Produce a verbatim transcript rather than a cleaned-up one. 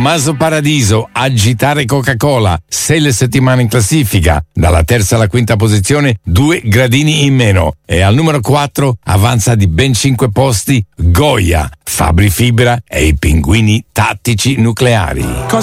Tommaso Paradiso, Agitare Coca-Cola, sei le settimane in classifica, dalla terza alla quinta posizione due gradini in meno, e al numero quattro avanza di ben cinque posti Goya, Fabri Fibra e i Pinguini Tattici Nucleari.